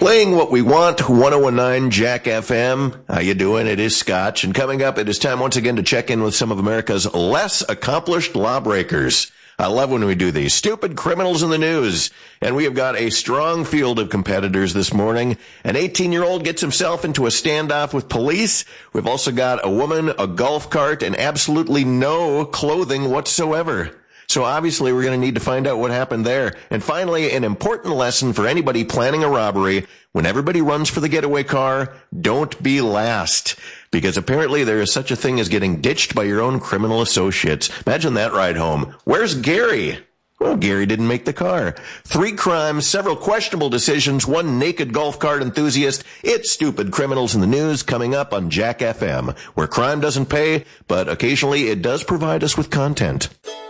Playing what we want, 1019 Jack FM. How you doing? It is Scotch. And coming up, it is time once again to check in with some of America's less accomplished lawbreakers. I love when we do these. Stupid criminals in the news. And we have got a strong field of competitors this morning. An 18-year-old gets himself into a standoff with police. We've also got a woman, a golf cart, and absolutely no clothing whatsoever. So obviously we're going to need to find out what happened there. And finally, an important lesson for anybody planning a robbery. When everybody runs for the getaway car, don't be last. Because apparently there is such a thing as getting ditched by your own criminal associates. Imagine that ride home. Where's Gary? Well, Gary didn't make the car. 3 crimes, several questionable decisions, 1 naked golf cart enthusiast. It's Stupid Criminals in the News coming up on Jack FM, where crime doesn't pay, but occasionally it does provide us with content.